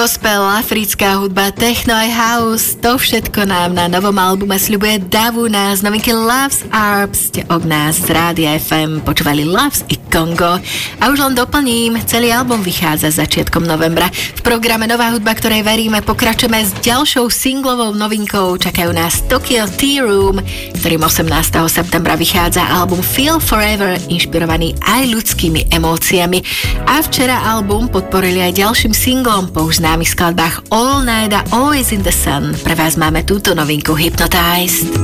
Gospel, africká hudba, techno aj house, to všetko nám na novom albume sľubuje Davuna z novinky Love's Arp. Ste od nás z Rádia FM počúvali Loves i Congo. A už len doplním, celý album vychádza začiatkom novembra. V programe Nová hudba, ktorej veríme, pokračujeme s ďalšou singlovou novinkou. Čakajú nás Tokyo Tea Room, ktorým 18. septembra vychádza album Feel Forever, inšpirovaný aj ľudskými emóciami. A včera album podporili aj ďalším singlom po už známych skladbách All Night a Always in the Sun. Pre vás máme túto novinku Hypnotized.